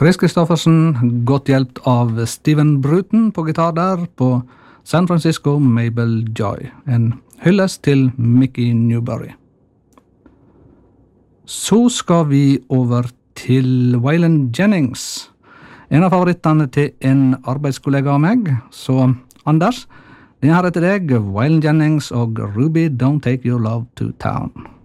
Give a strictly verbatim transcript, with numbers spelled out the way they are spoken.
Chris Kristoffersen, godt hjelpt av Steven Bruton på gitar der på San Francisco Mabel Joy. En hyllest til Mickey Newbury. Så skal vi over til Waylon Jennings. En av favorittene til en arbeidskollega av meg. Så Anders, den her er til deg, Waylon Jennings og Ruby Don't Take Your Love to Town.